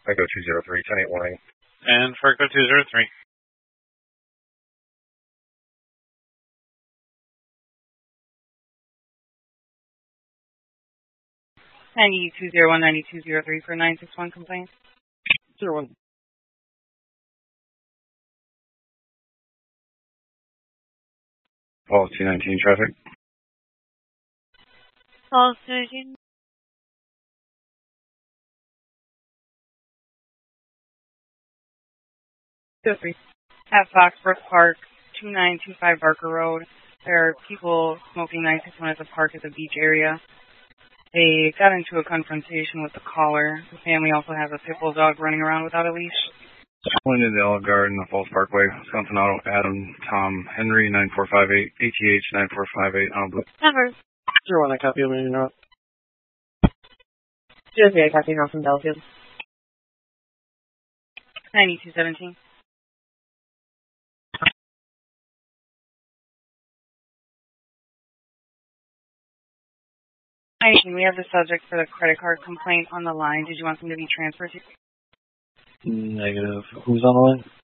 Echo 203, 10-8 warning. And for Echo 203. Ninety 9203 for 961 complaint. 01. Pulse 219 traffic. Pulse 219. At Foxbrook Park, 2925 Barker Road. There are people smoking 961 at the park at the beach area. They got into a confrontation with the caller. The family also has a pit bull dog running around without a leash. Point in the Olive Garden, the Falls Parkway, Wisconsin Auto, Adam, Tom, Henry, 9458, ATH, 9458, on blue. Number. 01, I copy you, you know. 03, I copy now from Belfield. 9217. We have the subject for the credit card complaint on the line. Did you want them to be transferred to? Negative. Who's on the line?